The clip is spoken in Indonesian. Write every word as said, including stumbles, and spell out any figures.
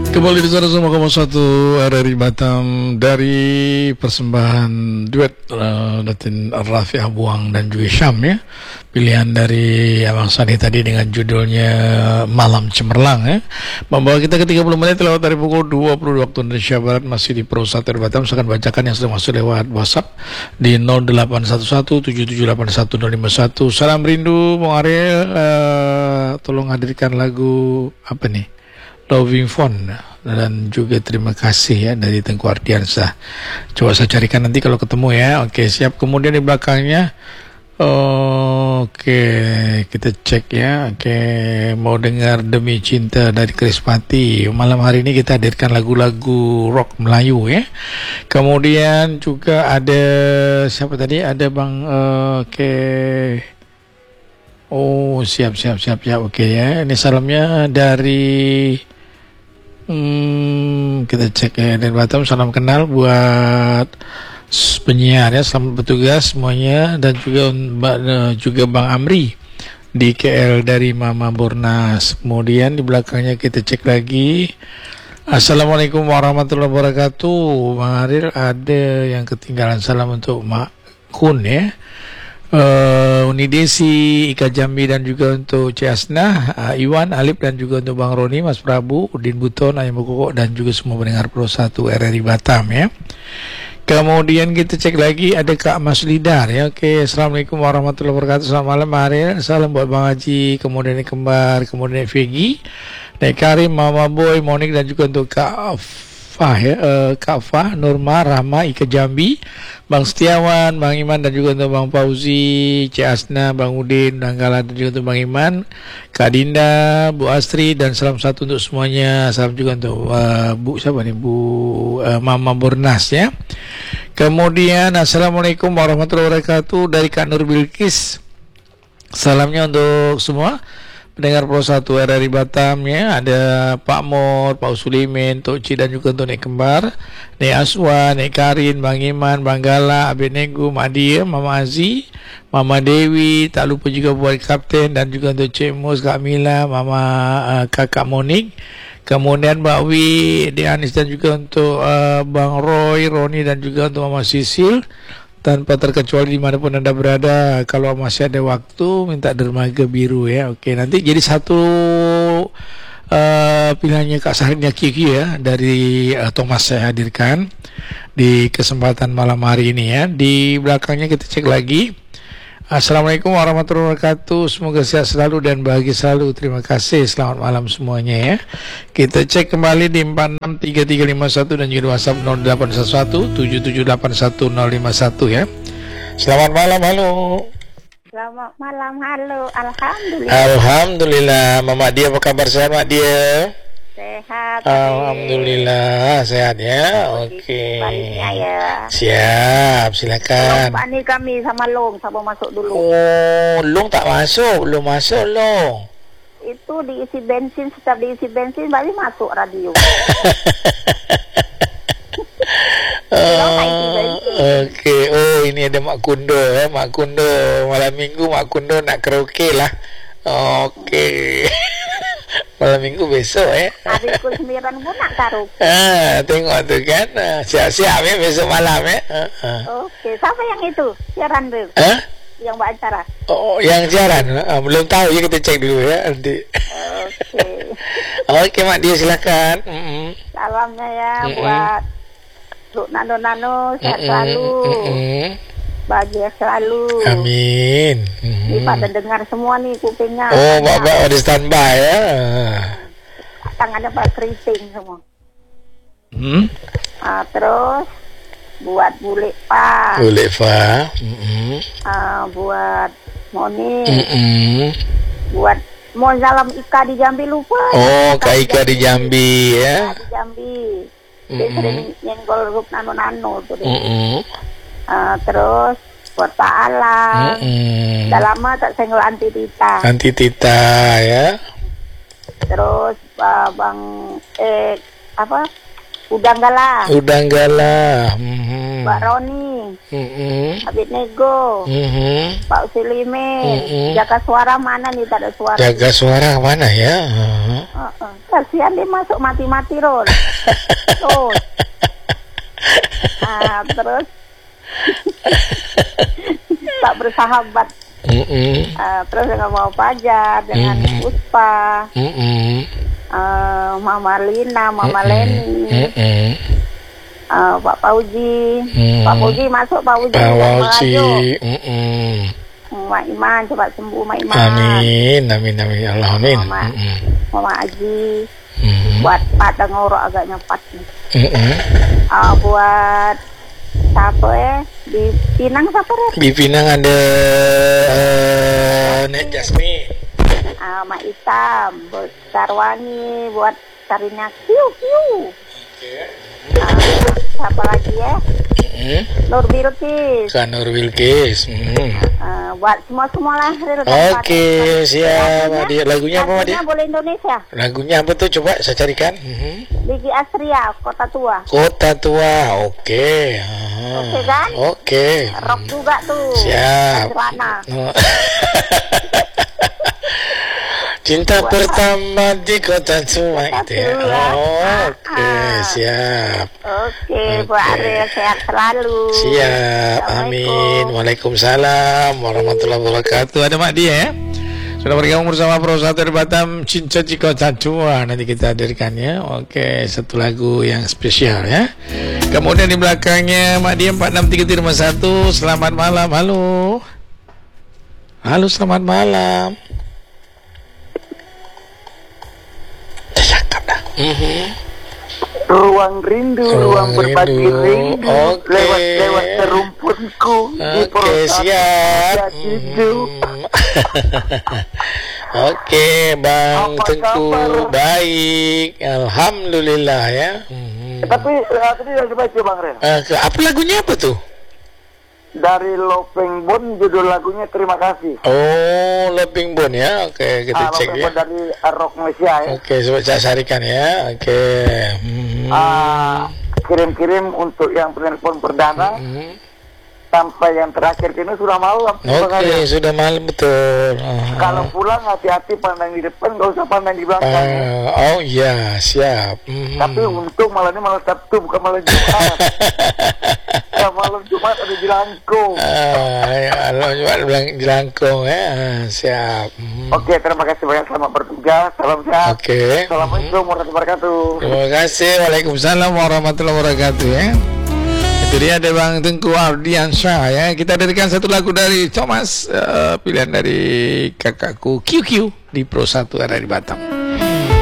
Kembali di seratus koma satu R R I Batam dari persembahan duet uh, Datin Rafi Abuang dan juga Syam ya. Pilihan dari Abang Sani tadi dengan judulnya Malam Cemerlang ya. Membawa kita ke tiga puluh menit lewat dari pukul dua puluh waktu Indonesia Barat. Masih di Pro satu R Batam. Saya akan bacakan yang sudah masuk lewat WhatsApp di nol delapan satu satu tujuh tujuh delapan satu nol lima satu. Salam rindu Bung Ariel, uh, tolong hadirkan lagu apa nih? Loving Phone, dan juga terima kasih ya dari Tengku Ardiansah. Coba saya carikan nanti kalau ketemu ya. Oke, siap. Kemudian di belakangnya, oke, kita cek ya. Oke, mau dengar Demi Cinta dari Krispati. Malam hari ini kita hadirkan lagu-lagu rock Melayu ya. Kemudian juga ada siapa tadi? Ada Bang, uh, oke. Oh, siap siap siap siap. Oke ya. Ini salamnya dari Hmm, kita cek ya dari Batam. Salam kenal buat penyiar ya, selamat bertugas semuanya, dan juga juga Bang Amri di K L dari Mama Bornas. Kemudian di belakangnya kita cek lagi. Assalamualaikum warahmatullahi wabarakatuh. Bang Aril, ada yang ketinggalan salam untuk Mak Kun ya. Uh, Uni Desi, Ika Jambi, dan juga untuk Ciasna, uh, Iwan, Alip, dan juga untuk Bang Roni, Mas Prabu, Udin Buton, Ayam Bukoko, dan juga semua pendengar Pro satu R R I Batam ya. Kemudian kita cek lagi ada Kak Mas Lidar ya. Oke, Assalamualaikum warahmatullahi wabarakatuh. Selamat malam Ariel. Salam buat Bang Haji, kemudian Kembar, kemudian Vegi, Nek Karim, Mama Boy, Monik, dan juga untuk Kak Fah ya, uh, Kak Fah, Nurma, Rahma, Ika Jambi, Bang Setiawan, Bang Iman, dan juga untuk Bang Fauzi, Cik Asna, Bang Udin, Nanggala, dan juga untuk Bang Iman, Kak Dinda, Bu Astri, dan salam satu untuk semuanya. Salam juga untuk uh, Bu siapa nih, Bu uh, Mama Bornas ya. Kemudian Assalamualaikum warahmatullahi wabarakatuh dari Kak Nur Bilkis. Salamnya untuk semua pendengar Pro satu R R I Batam ya. Ada Pak Mor, Pak Sulimin, Tok Ci, dan juga untuk Nek Kembar, Nek Aswa, Nek Karin, Bang Iman, Bang Gala, Abenego, Mak Dia, Mama Azi, Mama Dewi, tak lupa juga buat Kapten, dan juga untuk Cik Mus, Kak Mila, Mama uh, Kakak Monik, kemudian Mbak Wi, Dek Anis, dan juga untuk uh, Bang Roy, Roni, dan juga untuk Mama Sisil. Tanpa terkecuali dimanapun Anda berada, kalau masih ada waktu minta dermaga biru ya. Oke, nanti jadi satu uh, pilihannya Kak Sahrina Kiki ya, dari uh, Thomas saya hadirkan di kesempatan malam hari ini ya. Di belakangnya kita cek lagi. Assalamualaikum warahmatullahi wabarakatuh. Semoga sehat selalu dan bahagia selalu. Terima kasih. Selamat malam semuanya ya. Kita cek kembali di empat enam tiga tiga lima satu dan juga WhatsApp nol delapan satu satu tujuh tujuh delapan satu nol lima satu ya. Selamat malam, halo. Selamat malam, halo. Alhamdulillah. Alhamdulillah. Mama Dia apa kabar, sehat Mak Dia? Sehat. Alhamdulillah sehat ya. Oke. Ya. Siap, silakan. Pak ni kami sama Long sama masuk dulu. Oh, Long tak masuk, belum masuk Long. Itu diisi bensin, setiap diisi bensin balik masuk radio. Oh, oke. Okay. Oh, ini ada Mak Kundo ya, Mak Kundo. Malam Minggu Mak Kundo nak karaoke lah. Oke. Okay. Malam Minggu besok ya. Hari pukul sembilan pun nak karaoke. Ah, tengok tu kan. Ah, siap-siap ya besok malam ya. Ah, ah. Okey, siapa yang itu? Siaran tu? Hah? Yang buat acara. Oh, yang siaran. Ah, belum tahu ya, kita cek dulu ya nanti. Okey. Okey Mak Dia silakan. Mm-mm. Salamnya ya Mm-mm. buat Untuk Nano-Nano sehat Mm-mm. selalu. Mm-mm. Bahagia selalu. Amin. Ni pada dengar semua ni kupingnya. Oh, Bapak ada standby ya. Tangannya pada keriting semua. Hmm? Ah, terus buat Bule Pak. Boleh Fa. Mm-mm. Ah, buat Moni. Mm-mm. Buat mau salam Ika di Jambi lupa. Oh, Kak Ika di Jambi ya. Ika di Jambi. Dia Mm-mm. sering nyenggol grup nano-nano tuh dia. Mm-mm. Ah, terus buat Pak Alang. Mm-mm. Dah lama tak senggol anti Tita. Anti Tita ya. Terus uh, Bang eh apa? Udang Galah. Udang Galah. Mm-hmm. Mbak Roni. Mm-mm. Abednego, Mm-mm. Pak Usilime, Mm-mm. jaga suara mana nih, tak ada suara. Jaga suara mana ya? Uh-huh. Uh-uh. Kasihan dia masuk mati-mati Ron. Terus, ah, terus tak bersahabat. Mm-mm. Uh, terus dengan Mama Fajar, dengan Mm-mm. Puspa, Mm-mm. uh, Mama Lina, Mama Mm-mm. Leni, Mm-mm. uh, Pak Pauji, Mm. Pak Pauji masuk Pak Pauji, Pak Mama Walci. Rajo. Mm-mm. Mak Iman cepat sembuh, Mak Iman. Amin, amin, amin, Allah amin. Mama, Mm-mm. Mama Aji, Mm-mm. buat Pak Dengoro agaknya empat nih. Mm-mm. Uh, buat siapa ya? Di Pinang siapa ya? Di Pinang ada uh, Nek Jasmine. Uh, Mak Itam, buat Sarwangi, buat carinya Kiu Kiu. Uh, siapa lagi ya? Mm-mm. Nur Bilkis. Kanur Wilkis. Mm. Uh, buat semua-semua lah. Oke, siap. Adik, lagunya apa, Adik? Lagunya boleh Indonesia. Lagunya apa tuh? Coba saya carikan. Mhm. Ligi Astria, Kota Tua. Kota Tua. Oke. Ah. Oke, kan? Oke. Rock juga tuh. Siap. Celana. Oh. Cinta Buat pertama di Kota Tua Kota itu ya. Tua. Oh, oke, Ah. siap. Oke, Bu Oke. Ariel sehat selalu. Siap. Amin. Waalaikumsalam warahmatullahi wabarakatuh. Ada Mak Dia ya. Sudah bergabung bersama Pro satu dari Batam, Cinta Kota Tua. Nanti kita hadirkannya. Oke, satu lagu yang spesial ya. Kemudian di belakangnya Mak Dia empat enam tiga lima satu. Selamat malam. Halo. Halo, selamat malam. Cakap dah. Mhm. Ruang rindu, ruang, Ruang berbagi rindu. rindu, Oke. lewat-lewat terumpunku di Oke, perut siap. aku hidup. Hmm. Oke, Bang Apa Tengku, kabar? baik, alhamdulillah ya. Hmm. Tapi uh, tadi yang dibaca Bang Ren, Eh, ke- apa lagunya apa tuh? dari Lopeng Bon judul lagunya Terima Kasih. Oh, Loping Bone ya. Oke, kita Ah, cek Lopeng ya. Bon dari uh, Rock Malaysia ya. Oke, coba saya carikan ya. Oke. Hmm. Ah, kirim-kirim untuk yang penelpon perdana Hmm. sampai yang terakhir ini sudah malam. Bang Oke, Ren. sudah malam betul. Aha. Kalau pulang hati-hati pandang di depan, nggak usah pandang di belakang. ya. Ah, oh iya, siap. Hmm. Tapi untung malam ini malam Sabtu bukan malam Jumat. Ya malam Jumat ada jelangkung. Ah, ya, Allah cuma bilang jelangkung ya. Ah, siap. Hmm. Oke, terima kasih banyak, selamat bertugas, salam sehat. Oke. Assalamualaikum warahmatullahi wabarakatuh. Terima kasih. Waalaikumsalam warahmatullahi wabarakatuh ya. Itu dia ada Bang Tengku Ardiansyah ya. Kita hadirkan satu lagu dari Thomas, eh, pilihan dari kakakku Q Q di Pro satu ada di Batam.